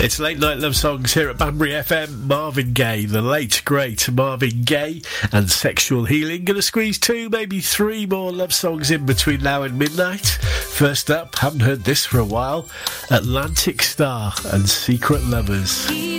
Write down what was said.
It's Late Night Love Songs here at Banbury FM. Marvin Gaye, the late great Marvin Gaye, and Sexual Healing. Gonna squeeze 2, maybe 3 more love songs in between now and midnight. First up, haven't heard this for a while, Atlantic Star and Secret Lovers.